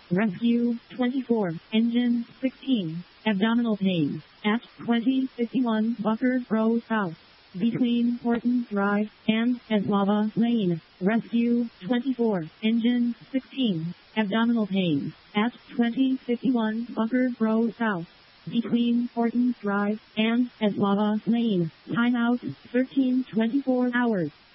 Rescue 24, Engine 16, abdominal pain, at 2051 Bucker Road South, between Horton Drive and Eslava Lane. Rescue 24, Engine 16, abdominal pain, at 2051 Bucker Road South, between Horton Drive and Eslava Lane. Timeout 13:24 hours.